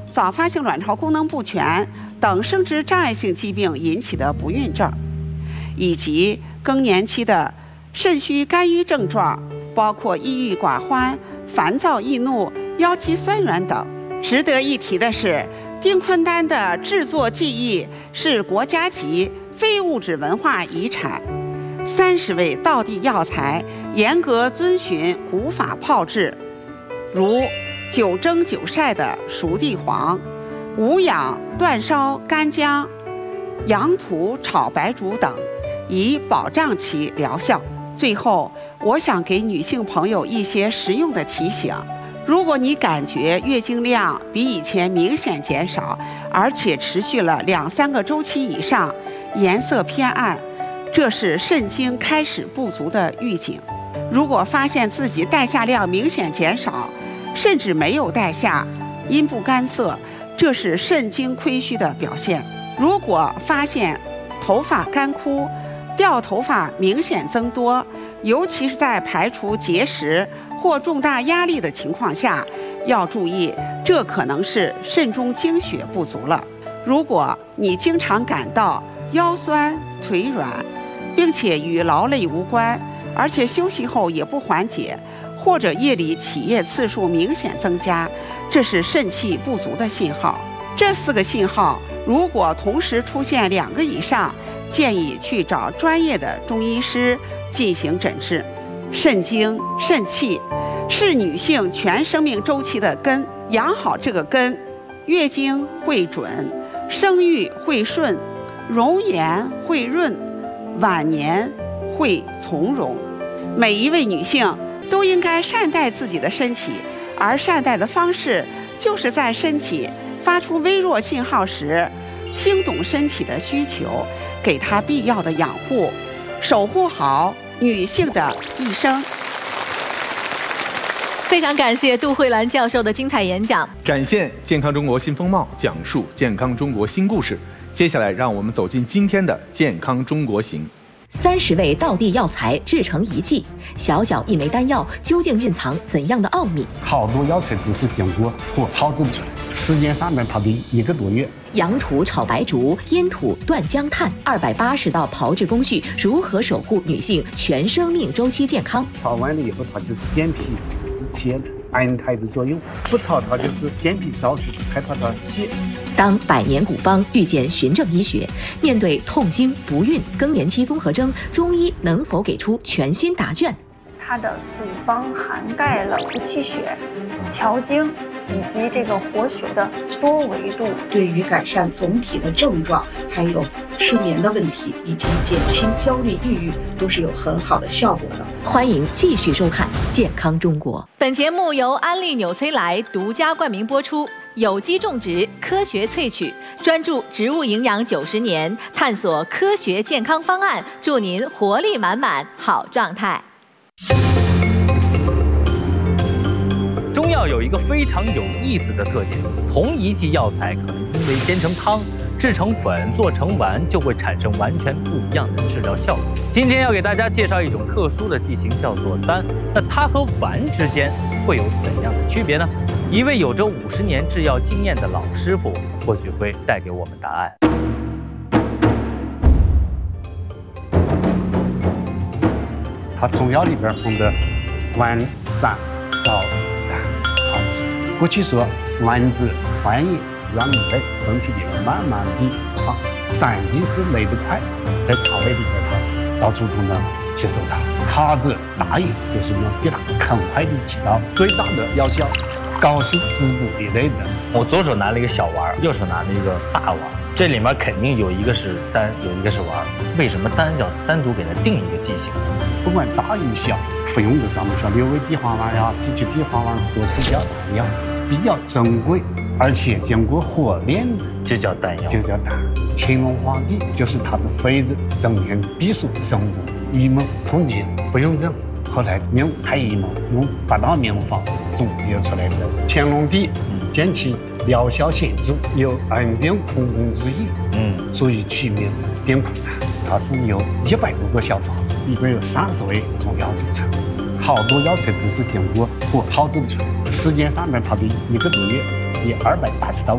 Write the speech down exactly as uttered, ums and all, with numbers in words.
早发性卵巢功能不全等生殖障碍性疾病引起的不孕症，以及更年期的肾虚肝郁症状，包括抑郁寡欢、烦躁易怒、腰肌酸软等。值得一提的是，丁坤丹的制作技艺是国家级非物质文化遗产。三十味道地药材严格遵循古法炮制，如九蒸九晒的熟地黄、无氧断烧干姜、羊肚炒白术等，以保障其疗效。最后，我想给女性朋友一些实用的提醒。如果你感觉月经量比以前明显减少，而且持续了两三个周期以上，颜色偏暗，这是肾精开始不足的预警。如果发现自己带下量明显减少，甚至没有带下，阴部干涩，这是肾精亏虚的表现。如果发现头发干枯、掉头发明显增多，尤其是在排除结石或重大压力的情况下，要注意，这可能是肾中精血不足了。如果你经常感到腰酸腿软，并且与劳累无关，而且休息后也不缓解，或者夜里起夜次数明显增加，这是肾气不足的信号。这四个信号如果同时出现两个以上，建议去找专业的中医师进行诊治。肾精、肾气是女性全生命周期的根，养好这个根，月经会准，生育会顺，容颜会润，晚年会从容。每一位女性都应该善待自己的身体，而善待的方式就是在身体发出微弱信号时，听懂身体的需求，给它必要的养护，守护好女性的一生。 非常感谢杜慧兰教授的精彩演讲， 展现健康中国新风貌，讲述健康中国新故事。接下来，让我们走进今天的健康中国行。 三十味道地药材制成一剂，小小一枚丹药究竟蕴藏怎样的奥秘？ 好多药材都是经过火炮制出来，时间上面跑的一个多月。 羊肚炒白术，阴土断姜炭，二百八十道炮制工序，如何守护女性全生命周期健康？ 炒完了以后，它就是健脾止泻的安胎的作用；不炒它就是健脾燥湿，害怕它泻。 当百年古方遇见循证医学，面对痛经、不孕、更年期综合征，中医能否给出全新答卷？ 它的组方涵盖了补气血、调经以及这个活血的多维度， 对于改善总体的症状，还有失眠的问题，以及减轻焦虑、抑郁，都是有很好的效果的。 欢迎继续收看《健康中国》。本节目由安利纽崔莱独家冠名播出，有机种植，科学萃取，专注植物营养九十年，探索科学健康方案，祝您活力满满，好状态。 中药有一个非常有意思的特点，同一剂药材可能因为煎成汤、制成粉、做成丸，就会产生完全不一样的治疗效果。今天要给大家介绍一种特殊的剂型，叫做丹。那它和丸之间会有怎样的区别呢？一位有着五十年制药经验的老师傅，或许会带给我们答案。 它中药里边分的丸、散、膏、丹、汤剂。过去说丸子缓饮软糜类，身体里面慢慢的释放；散剂是来得快，在肠胃里边它到处都能吸收它；汤子大饮就是用滴答，很快的起到最大的药效。膏是滋补一类的。 我左手拿了一个小丸，右手拿了一个大丸，这里面肯定有一个是丹，有一个是丸。为什么丹要单独给它定一个剂型呢？ 不管大与小，服用的咱们说六味地黄丸呀、地区地黄丸都是叫丹药，比较珍贵，而且经过火炼的就叫丹药， 就叫丹。乾隆皇帝就是他的妃子，整天避暑生活，郁闷痛经不用症，后来用太医们用八大名方总结出来的。乾隆帝见其疗效显著，有安定空宫之意，嗯，所以取名定空丹。它是由一百多个小方子，里边有三十味中药组成，好多药材都是经过火炮制出来，时间上面跑的一个多月，以二百八十道